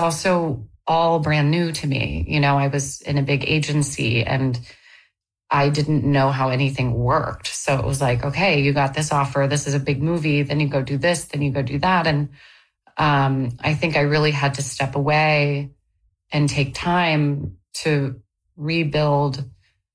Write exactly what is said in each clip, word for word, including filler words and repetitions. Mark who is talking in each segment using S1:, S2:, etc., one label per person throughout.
S1: also all brand new to me. You know, I was in a big agency and I didn't know how anything worked. So it was like, okay, you got this offer. This is a big movie. Then you go do this. Then you go do that. And um, I think I really had to step away and take time to rebuild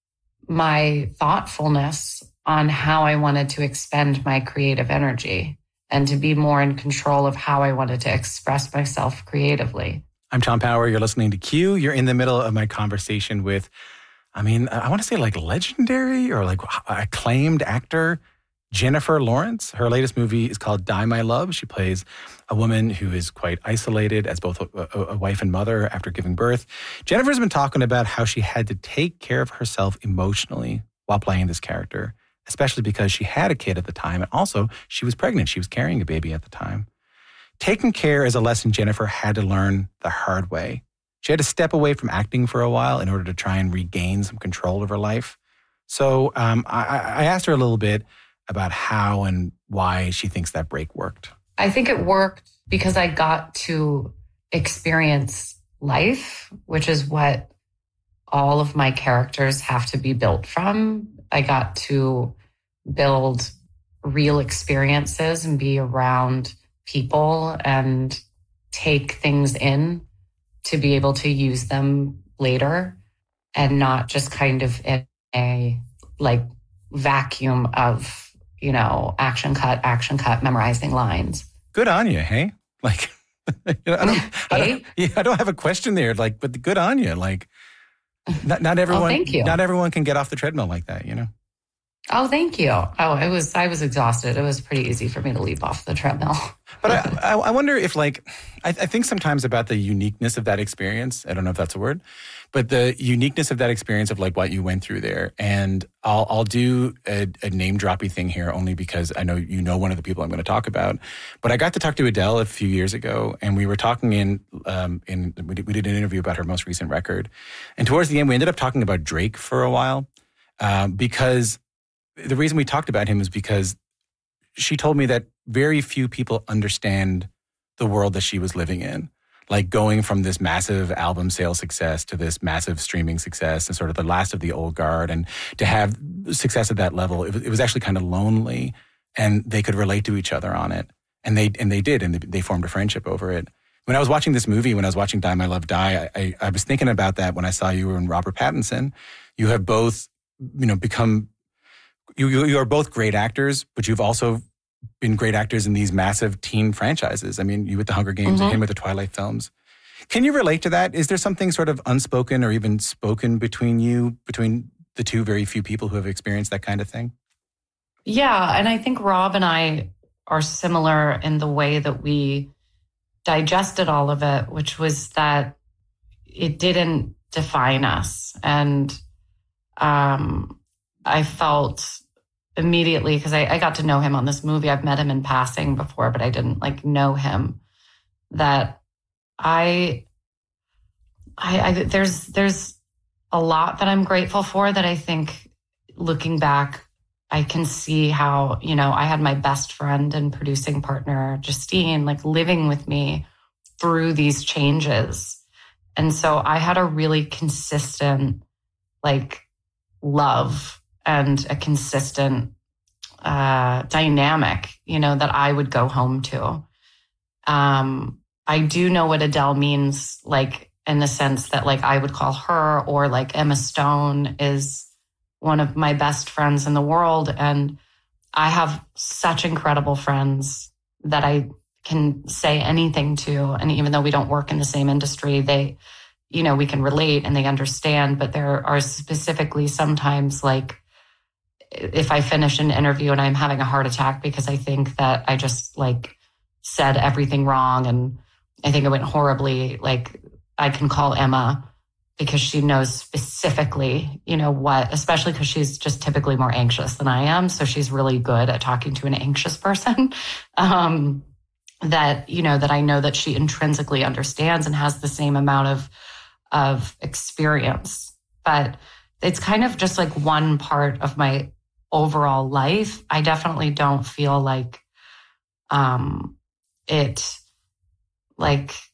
S1: my thoughtfulness on how I wanted to expend my creative energy and to be more in control of how I wanted to express myself creatively.
S2: I'm Tom Power. You're listening to Q. You're in the middle of my conversation with, I mean, I want to say like legendary or like acclaimed actor Jennifer Lawrence. Her latest movie is called Die, My Love. She plays a woman who is quite isolated as both a, a, a wife and mother after giving birth. Jennifer's been talking about how she had to take care of herself emotionally while playing this character, especially because she had a kid at the time. And also, she was pregnant. She was carrying a baby at the time. Taking care is a lesson Jennifer had to learn the hard way. She had to step away from acting for a while in order to try and regain some control of her life. So um, I, I asked her a little bit about how and why she thinks that break worked.
S1: I think it worked because I got to experience life, which is what all of my characters have to be built from. I got to build real experiences and be around people and take things in to be able to use them later and not just kind of in a like vacuum of, you know, action cut, action cut, memorizing lines.
S2: Good on you, hey? Like, you know, I, don't, I, don't, yeah, I don't have a question there, like, but good on you. Like, not, not everyone,
S1: oh, thank you.
S2: Not everyone can get off the treadmill like that, you know?
S1: Oh, thank you. Oh, it was, I was exhausted. It was pretty easy for me to leap off the treadmill.
S2: But I, I wonder if like, I, I think sometimes about the uniqueness of that experience. I don't know if that's a word, but the uniqueness of that experience of like what you went through there. And I'll, I'll do a, a name droppy thing here only because I know you know one of the people I'm going to talk about. But I got to talk to Adele a few years ago and we were talking in, um, in we did, we did an interview about her most recent record. And towards the end, we ended up talking about Drake for a while um, because the reason we talked about him is because she told me that very few people understand the world that she was living in. Like going from this massive album sales success to this massive streaming success and sort of the last of the old guard. And to have success at that level, it was, it was actually kind of lonely and they could relate to each other on it. And they and they did, and they, they formed a friendship over it. When I was watching this movie, when I was watching Die, My Love, Die, I, I, I was thinking about that when I saw you and Robert Pattinson. You have both, you know, become... You, you you are both great actors, but you've also been great actors in these massive teen franchises. I mean, you with the Hunger Games, mm-hmm. and him with the Twilight films. Can you relate to that? Is there something sort of unspoken or even spoken between you, between the two very few people who have experienced that kind of thing?
S1: Yeah, and I think Rob and I are similar in the way that we digested all of it, which was that it didn't define us. And um, I felt immediately, because I, I got to know him on this movie. I've met him in passing before, but I didn't like know him. That I, I, I there's there's a lot that I'm grateful for. That I think, looking back, I can see how, you know, I had my best friend and producing partner, Justine, like living with me through these changes. And so I had a really consistent, like, love and a consistent uh, dynamic, you know, that I would go home to. Um, I do know what Adele means, like, in the sense that, like, I would call her, or like Emma Stone is one of my best friends in the world. And I have such incredible friends that I can say anything to. And even though we don't work in the same industry, they, you know, we can relate and they understand. But there are specifically sometimes, like, if I finish an interview and I'm having a heart attack because I think that I just, like, said everything wrong and I think it went horribly, like, I can call Emma because she knows specifically, you know, what, especially because she's just typically more anxious than I am. So she's really good at talking to an anxious person. um, that, you know, that I know that she intrinsically understands and has the same amount of, of experience. But it's kind of just like one part of my overall life. I definitely don't feel like um, it, like,